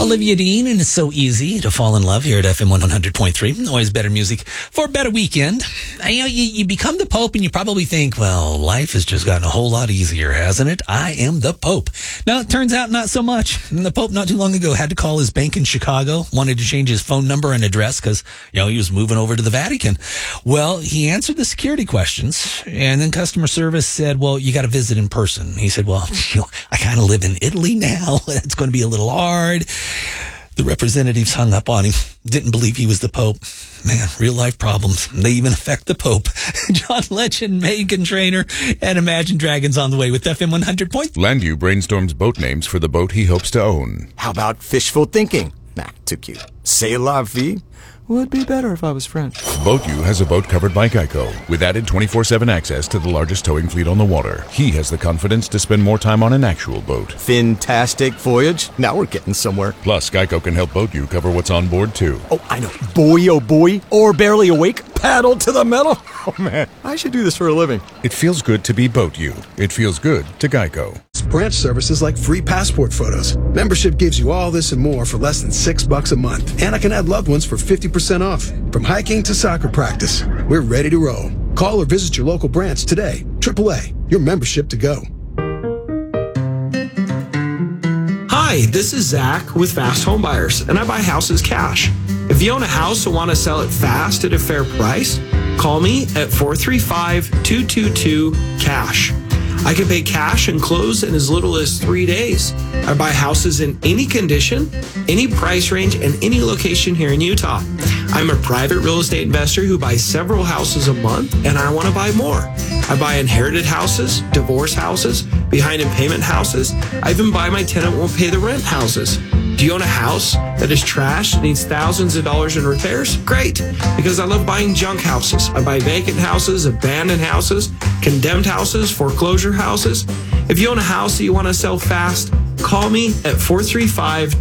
Olivia Dean, and it's so easy to fall in love here at FM 100.3. Always better music for a better weekend. You become the Pope and you probably think, well, life has just gotten a whole lot easier, hasn't it? I am the Pope. Now, it turns out not so much. And the Pope not too long ago had to call his bank in Chicago, wanted to change his phone number and address because, he was moving over to the Vatican. Well, he answered the security questions and then customer service said, well, you got to visit in person. He said, well, I kind of live in Italy now. It's going to be a little hard. The representatives hung up on him, didn't believe he was the Pope. Man, real life problems. They even affect the Pope. John Legend, Megan Trainor, and Imagine Dragons on the way with FM 100. Landu brainstorms boat names for the boat he hopes to own. How about fishful thinking? Nah, too cute. C'est la vie? Would be better if I was French. BoatU has a boat covered by Geico, with added 24/7 access to the largest towing fleet on the water. He has the confidence to spend more time on an actual boat. Fantastic voyage. Now we're getting somewhere. Plus, Geico can help BoatU cover what's on board, too. Oh, I know. Boy, oh boy. Or barely awake. Paddle to the metal. Oh, man. I should do this for a living. It feels good to be BoatU. It feels good to Geico. Branch services like free passport photos. Membership gives you all this and more for less than $6 a month. And I can add loved ones for 50% off. From hiking to soccer practice, we're ready to roll. Call or visit your local branch today. AAA, your membership to go. Hi, this is Zach with Fast Home Buyers, and I buy houses cash. If you own a house and want to sell it fast at a fair price, call me at 435-222-CASH. I can pay cash and close in as little as 3 days. I buy houses in any condition, any price range, and any location here in Utah. I'm a private real estate investor who buys several houses a month, and I want to buy more. I buy inherited houses, divorce houses, behind in payment houses. I even buy my tenant won't pay the rent houses. Do you own a house that is trashed and needs thousands of dollars in repairs? Great, because I love buying junk houses. I buy vacant houses, abandoned houses, condemned houses, foreclosure houses. If you own a house that you want to sell fast, call me at 435